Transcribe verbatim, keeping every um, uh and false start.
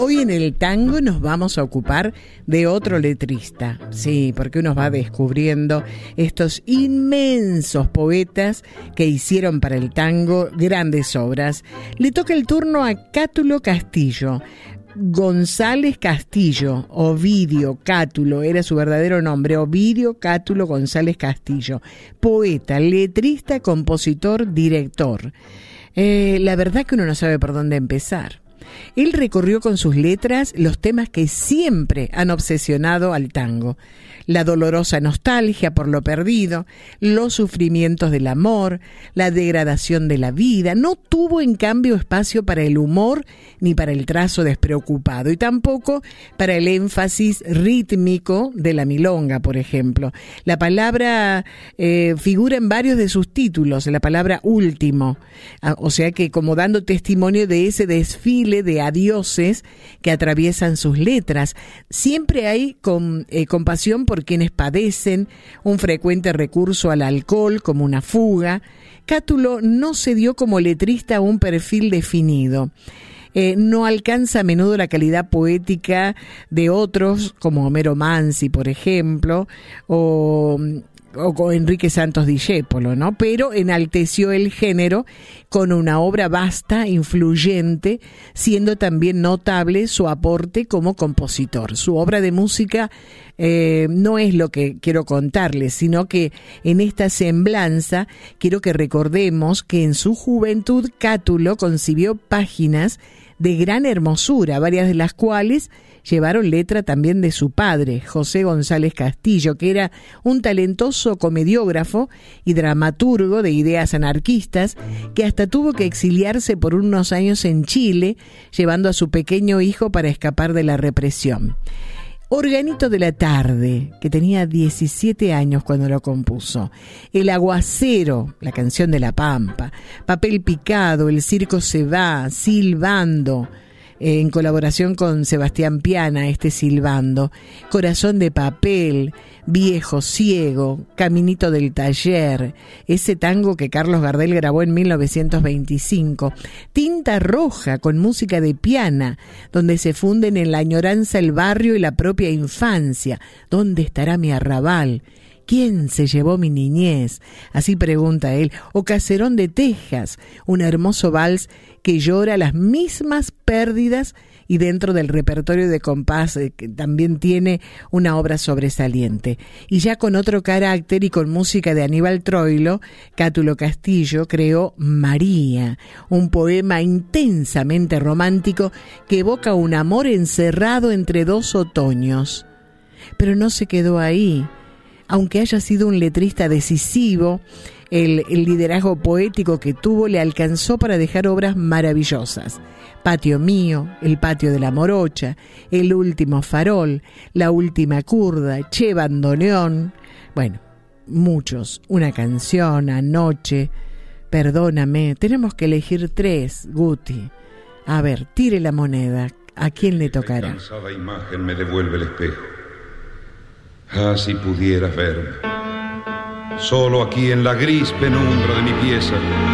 Hoy en el tango nos vamos a ocupar de otro letrista, sí, porque uno va descubriendo estos inmensos poetas que hicieron para el tango grandes obras. Le toca el turno a Cátulo Castillo. González Castillo, Ovidio Cátulo, era su verdadero nombre, Ovidio Cátulo González Castillo, poeta, letrista, compositor, director. Eh, la verdad que uno no sabe por dónde empezar. Él recorrió con sus letras los temas que siempre han obsesionado al tango: la dolorosa nostalgia por lo perdido, los sufrimientos del amor, la degradación de la vida. No tuvo en cambio espacio para el humor ni para el trazo despreocupado, y tampoco para el énfasis rítmico de la milonga, por ejemplo. La palabra eh, figura en varios de sus títulos, la palabra último, o sea que como dando testimonio de ese desfile de adioses que atraviesan sus letras. Siempre hay con, eh, compasión por quienes padecen, un frecuente recurso al alcohol como una fuga. Cátulo no se dio como letrista a un perfil definido. Eh, no alcanza a menudo la calidad poética de otros, como Homero Manzi, por ejemplo, o... o con Enrique Santos Discépolo, ¿no? Pero enalteció el género con una obra vasta, influyente, siendo también notable su aporte como compositor. Su obra de música eh, no es lo que quiero contarles, sino que en esta semblanza quiero que recordemos que en su juventud Cátulo concibió páginas de gran hermosura, varias de las cuales llevaron letra también de su padre, José González Castillo, que era un talentoso comediógrafo y dramaturgo de ideas anarquistas, que hasta tuvo que exiliarse por unos años en Chile, llevando a su pequeño hijo para escapar de la represión. Organito de la tarde, que tenía diecisiete años cuando lo compuso. El aguacero, la canción de La Pampa. Papel picado, El circo se va, Silbando, en colaboración con Sebastián Piana, este silbando. Corazón de papel, Viejo ciego, Caminito del taller, ese tango que Carlos Gardel grabó en mil novecientos veinticinco. Tinta roja, con música de Piana, donde se funden en la añoranza el barrio y la propia infancia. ¿Dónde estará mi arrabal? ¿Quién se llevó mi niñez? Así pregunta él. O Caserón de Tejas, un hermoso vals que llora las mismas pérdidas, y dentro del repertorio de compás eh, que también tiene una obra sobresaliente. Y ya con otro carácter y con música de Aníbal Troilo, Cátulo Castillo creó María, un poema intensamente romántico que evoca un amor encerrado entre dos otoños. Pero no se quedó ahí. Aunque haya sido un letrista decisivo, el, el liderazgo poético que tuvo le alcanzó para dejar obras maravillosas. Patio mío, El patio de la morocha, El último farol, La última curda, Che bandoneón. Bueno, muchos. Una canción, Anoche, Perdóname. Tenemos que elegir tres, Guti. A ver, tire la moneda. ¿A quién le tocará? La cansada imagen me devuelve el espejo. Ah, si pudieras verme, solo aquí en la gris penumbra de mi pieza,